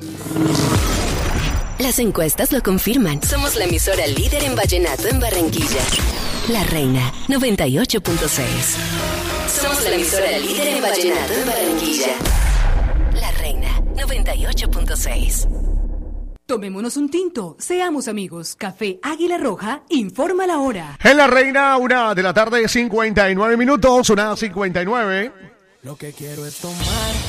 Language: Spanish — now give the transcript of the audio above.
Las encuestas lo confirman. Somos la emisora líder en vallenato en Barranquilla. La Reina 98.6. Somos la emisora líder en vallenato en Barranquilla. La Reina 98.6. Tomémonos un tinto, seamos amigos. Café Águila Roja informa la hora. En La Reina, 1:59 PM, una 59. Lo que quiero es tomar